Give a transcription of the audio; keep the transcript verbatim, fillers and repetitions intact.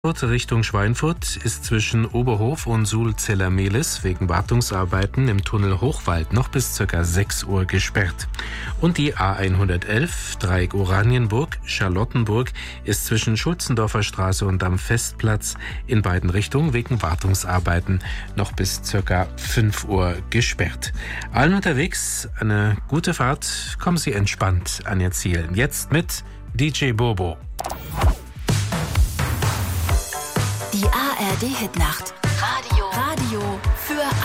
Richtung Schweinfurt ist zwischen Oberhof und Sulzella-Mehlis wegen Wartungsarbeiten im Tunnel Hochwald noch bis ca. sechs Uhr gesperrt. Und die A hundertelf, Dreieck Oranienburg, Charlottenburg, ist zwischen Schulzendorfer Straße und am Festplatz in beiden Richtungen wegen Wartungsarbeiten noch bis ca. fünf Uhr gesperrt. Allen unterwegs eine gute Fahrt, kommen Sie entspannt an Ihr Ziel. Jetzt mit D J Bobo. Die A R D-Hitnacht. Radio. Radio für